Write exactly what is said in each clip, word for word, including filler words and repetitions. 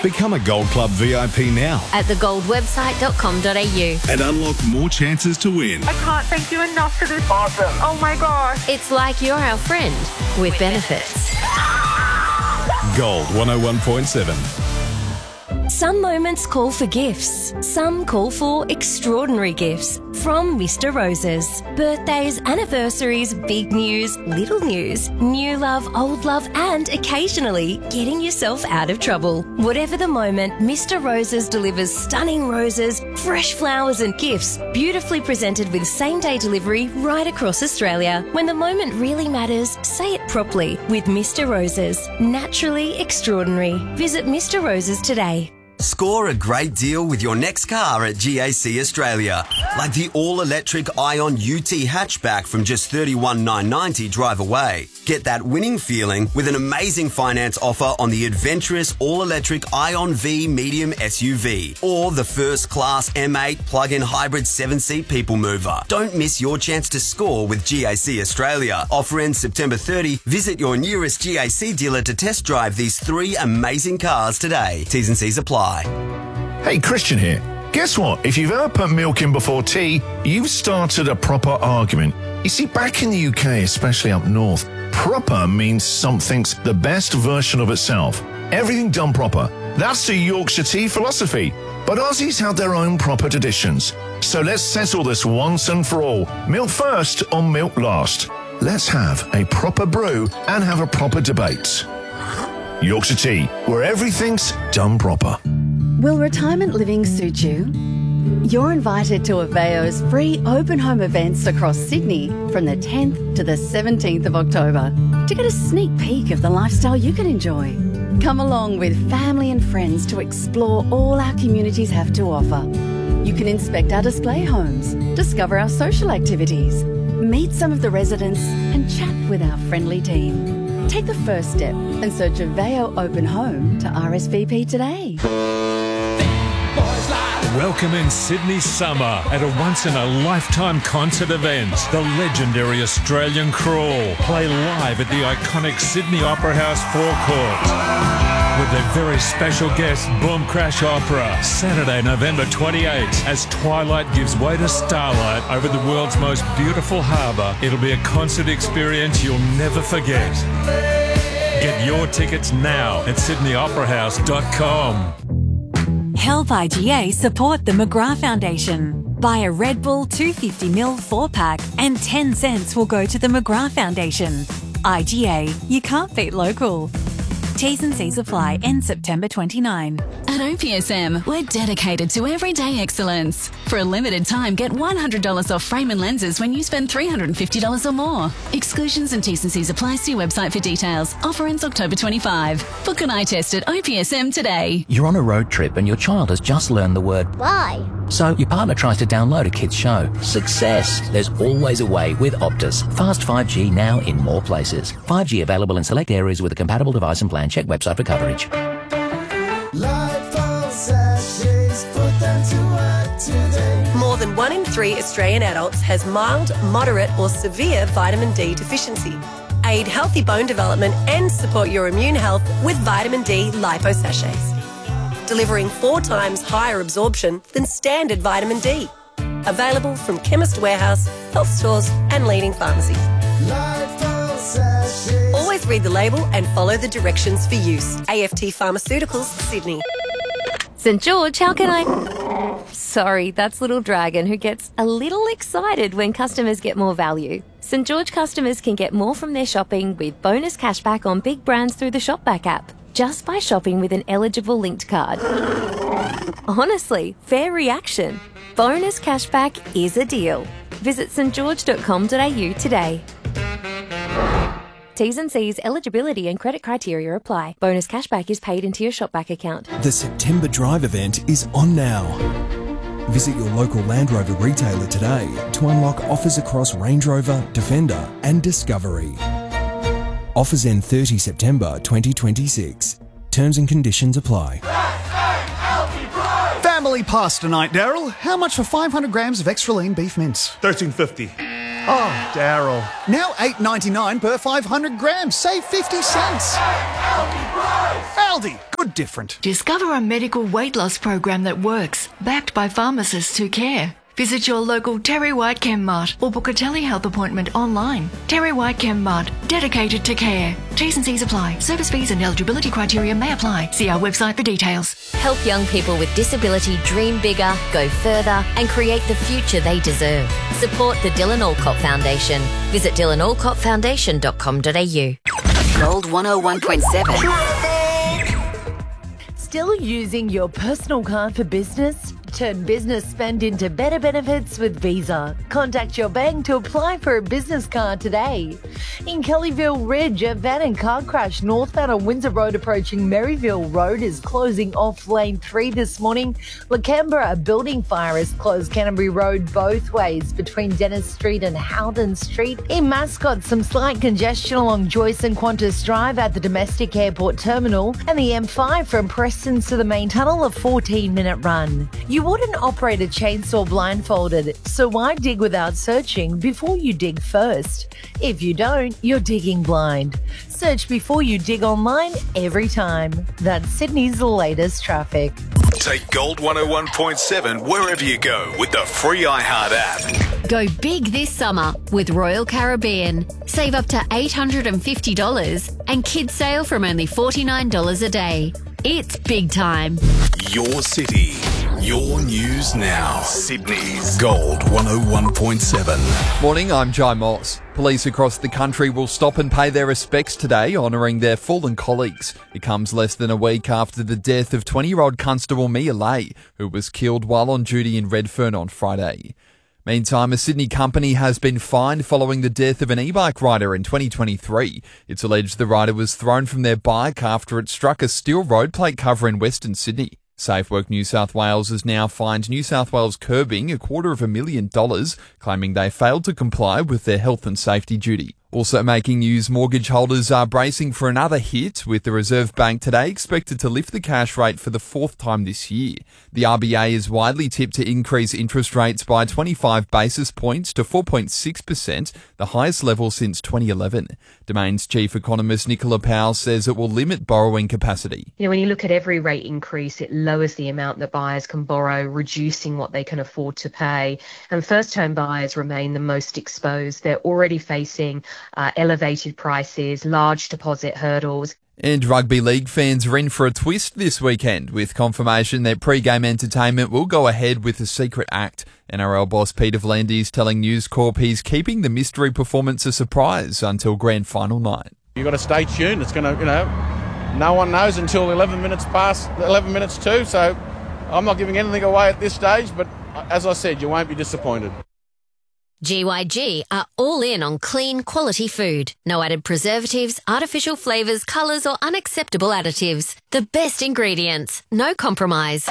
Become a Gold Club V I P now at the gold website dot com dot a u and unlock more chances to win. I can't thank you enough for this. Awesome. Oh my gosh. It's like you're our friend with benefits. Gold one oh one point seven. Some moments call for gifts. Some call for extraordinary gifts from Mister Roses. Birthdays, anniversaries, big news, little news, new love, old love, and occasionally getting yourself out of trouble. Whatever the moment, Mister Roses delivers stunning roses, fresh flowers and gifts, beautifully presented with same-day delivery right across Australia. When the moment really matters, say it properly with Mister Roses. Naturally extraordinary. Visit Mister Roses today. Score a great deal with your next car at G A C Australia. Like the all-electric Ion U T hatchback from just thirty-one thousand nine hundred ninety dollars drive away. Get that winning feeling with an amazing finance offer on the adventurous all-electric Ion V medium S U V or the first-class M eight plug-in hybrid seven-seat people mover. Don't miss your chance to score with G A C Australia. Offer ends September thirtieth. Visit your nearest G A C dealer to test drive these three amazing cars today. T's and C's apply. Hey, Christian here. Guess what? If you've ever put milk in before tea, you've started a proper argument. You see, back in the U K, especially up north, proper means something's the best version of itself. Everything done proper. That's the Yorkshire tea philosophy. But Aussies have their own proper traditions. So let's settle this once and for all. Milk first or milk last. Let's have a proper brew and have a proper debate. Yorkshire Tea, where everything's done proper. Will retirement living suit you? You're invited to Aveo's free open home events across Sydney from the tenth to the seventeenth of October to get a sneak peek of the lifestyle you can enjoy. Come along with family and friends to explore all our communities have to offer. You can inspect our display homes, discover our social activities, meet some of the residents and chat with our friendly team. Take the first step and search Aveo Open Home to R S V P today. Welcome in Sydney summer at a once-in-a-lifetime concert event. The legendary Australian Crawl play live at the iconic Sydney Opera House forecourt with their very special guest, Boom Crash Opera, Saturday, November twenty-eighth. As twilight gives way to starlight over the world's most beautiful harbour, it'll be a concert experience you'll never forget. Get your tickets now at sydney opera house dot com. Help I G A support the McGrath Foundation. Buy a Red Bull two hundred fifty milliliter four-pack and ten cents will go to the McGrath Foundation. I G A, you can't beat local. T's and C's apply. End September twenty-ninth. At O P S M, we're dedicated to everyday excellence. For a limited time, get one hundred dollars off frame and lenses when you spend three hundred fifty dollars or more. Exclusions and T's and C's apply. See website for details. Offer ends October twenty-fifth. Book an eye test at O P S M today. You're on a road trip and your child has just learned the word bye. So your partner tries to download a kid's show. Success! There's always a way with Optus. Fast five G now in more places. five G available in select areas with a compatible device and plan. Check website for coverage. More than one in three Australian adults has mild, moderate or severe vitamin D deficiency. Aid healthy bone development and support your immune health with vitamin D lipo sachets, delivering four times higher absorption than standard vitamin D. Available from Chemist Warehouse, health stores and leading pharmacies. Always read the label and follow the directions for use. A F T Pharmaceuticals, Sydney. St George, how can I... Sorry, that's Little Dragon, who gets a little excited when customers get more value. St George customers can get more from their shopping with bonus cashback on big brands through the Shopback app, just by shopping with an eligible linked card. Honestly, fair reaction. Bonus cashback is a deal. Visit s t george dot com dot a u today. T's and C's, eligibility and credit criteria apply. Bonus cashback is paid into your Shopback account. The September Drive event is on now. Visit your local Land Rover retailer today to unlock offers across Range Rover, Defender and Discovery. Offers end thirtieth September twenty twenty-six. Terms and conditions apply. Family pasta night, Daryl. How much for five hundred grams of extra lean beef mince? thirteen fifty. Oh, Daryl. Now eight ninety-nine per five hundred grams. Save fifty cents. Aldi, good different. Discover a medical weight loss program that works, backed by pharmacists who care. Visit your local Terry White Chem Mart or book a telehealth appointment online. Terry White Chem Mart, dedicated to care. T's and C's apply. Service fees and eligibility criteria may apply. See our website for details. Help young people with disability dream bigger, go further and create the future they deserve. Support the Dylan Alcott Foundation. Visit dylan alcott foundation dot com dot a u. Gold one oh one point seven. Still using your personal card for business? Turn business spend into better benefits with Visa. Contact your bank to apply for a business card today. In Kellyville Ridge, a van and car crash northbound on Windsor Road approaching Maryville Road is closing off lane three this morning. Lacambra, a building fire has closed Canterbury Road both ways between Dennis Street and Howden Street. In Mascot, some slight congestion along Joyce and Qantas Drive at the domestic airport terminal, and the M five from Preston's to the main tunnel, a fourteen minute run. You wouldn't operate a chainsaw blindfolded, so why dig without searching before you dig first? If you don't, you're digging blind. Search before you dig online every time. That's Sydney's latest traffic. Take Gold one oh one point seven wherever you go with the free iHeart app. Go big this summer with Royal Caribbean. Save up to eight hundred fifty dollars and kids sail from only forty-nine dollars a day. It's big time. Your city, your news now. Sydney's Gold one oh one point seven. Morning, I'm Jai Moss. Police across the country will stop and pay their respects today, honouring their fallen colleagues. It comes less than a week after the death of twenty-year-old Constable Mia Lay, who was killed while on duty in Redfern on Friday. Meantime, a Sydney company has been fined following the death of an e-bike rider in twenty twenty-three. It's alleged the rider was thrown from their bike after it struck a steel road plate cover in Western Sydney. SafeWork New South Wales has now fined New South Wales Curbing a quarter of a million dollars, claiming they failed to comply with their health and safety duty. Also making news, mortgage holders are bracing for another hit, with the Reserve Bank today expected to lift the cash rate for the fourth time this year. The R B A is widely tipped to increase interest rates by twenty-five basis points to four point six percent, the highest level since twenty eleven. Domain's chief economist Nicola Powell says it will limit borrowing capacity. You know, when you look at every rate increase, it lowers the amount that buyers can borrow, reducing what they can afford to pay. And first-home buyers remain the most exposed. They're already facing Uh, elevated prices, large deposit hurdles. And rugby league fans are in for a twist this weekend, with confirmation that pre-game entertainment will go ahead with a secret act. N R L boss Peter V'landys telling News Corp he's keeping the mystery performance a surprise until grand final night. You've got to stay tuned. It's going to, you know, no one knows until eleven minutes past, eleven minutes to, so I'm not giving anything away at this stage, but as I said, you won't be disappointed. G Y G are all in on clean, quality food. No added preservatives, artificial flavours, colours or unacceptable additives. The best ingredients. No compromise.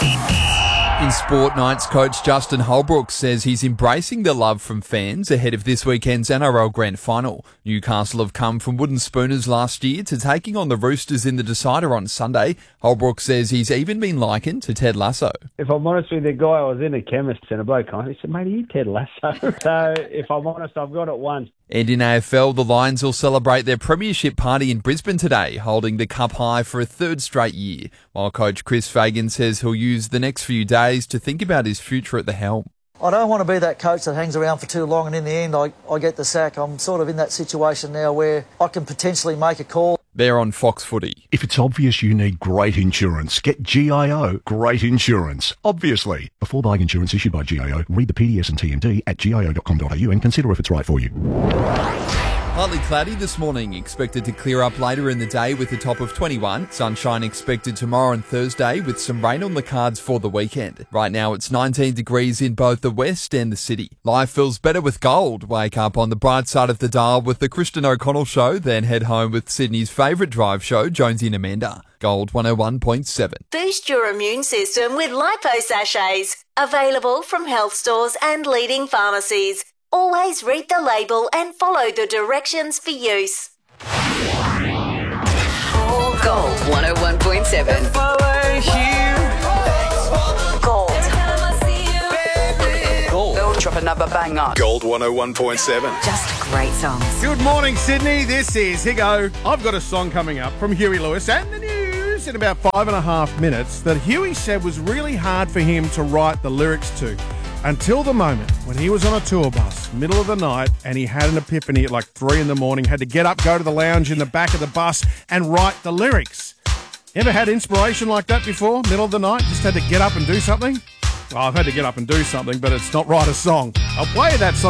In Sport Nights, coach Justin Holbrook says he's embracing the love from fans ahead of this weekend's N R L Grand Final. Newcastle have come from wooden spooners last year to taking on the Roosters in the decider on Sunday. Holbrook says he's even been likened to Ted Lasso. If I'm honest with you, the guy I was in a chemist and a bloke kind he said, mate, are you Ted Lasso? So if I'm honest, I've got it once. And in A F L, the Lions will celebrate their premiership party in Brisbane today, holding the cup high for a third straight year, while coach Chris Fagan says he'll use the next few days to think about his future at the helm. I don't want to be that coach that hangs around for too long and in the end I, I get the sack. I'm sort of in that situation now where I can potentially make a call. They're on Fox Footy. If it's obvious you need great insurance, get G I O Great Insurance. Obviously. Before buying insurance issued by G I O, read the P D S and T M D at G I O dot com dot A U and consider if it's right for you. Partly cloudy this morning, expected to clear up later in the day with a top of twenty-one. Sunshine expected tomorrow and Thursday with some rain on the cards for the weekend. Right now it's nineteen degrees in both the west and the city. Life feels better with gold. Wake up on the bright side of the dial with the Christian O'Connell Show, then head home with Sydney's favourite drive show, Jonesy and Amanda. Gold one oh one point seven. Boost your immune system with Lipo Sachets. Available from health stores and leading pharmacies. Always read the label and follow the directions for use. Gold one oh one point seven. Gold. Gold. Drop another banger. Gold one oh one point seven. Just great songs. Good morning, Sydney. This is Higo. I've got a song coming up from Huey Lewis and the News. piece in about five and a half minutes that Huey said was really hard for him to write the lyrics to until the moment when he was on a tour bus, middle of the night, and he had an epiphany at like three in the morning, had to get up, go to the lounge in the back of the bus and write the lyrics. Ever had inspiration like that before, middle of the night, just had to get up and do something? Well, I've had to get up and do something, but it's not write a song. I'll play you that song